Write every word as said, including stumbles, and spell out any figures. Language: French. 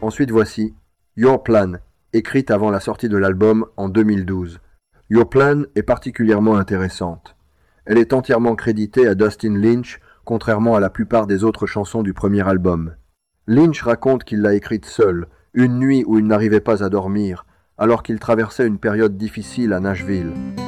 Ensuite voici Your Plan, écrite avant la sortie de l'album en deux mille douze. Your Plan est particulièrement intéressante. Elle est entièrement créditée à Dustin Lynch, contrairement à la plupart des autres chansons du premier album. Lynch raconte qu'il l'a écrite seul, une nuit où il n'arrivait pas à dormir, alors qu'il traversait une période difficile à Nashville.